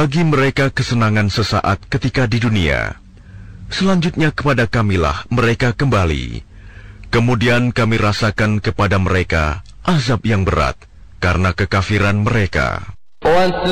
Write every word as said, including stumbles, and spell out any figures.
Bagi mereka kesenangan sesaat ketika di dunia. Selanjutnya kepada kamilah mereka kembali. Kemudian kami rasakan kepada mereka azab yang berat karena kekafiran mereka.